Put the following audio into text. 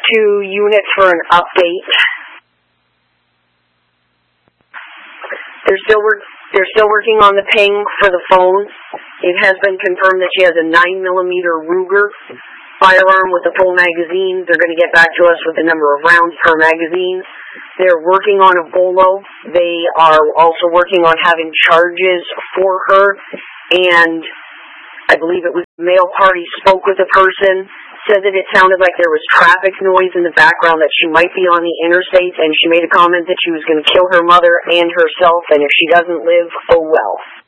to unit for an update. They're still working on the ping for the phone. It has been confirmed that she has a 9mm Ruger firearm with a full magazine. They're going to get back to us with the number of rounds per magazine. They're working on a bolo. They are also working on having charges for her. And I believe it was the mail party spoke with the person, said that it sounded like there was traffic noise in the background, that she might be on the interstate, and she made a comment that she was going to kill her mother and herself, and if she doesn't live, oh well.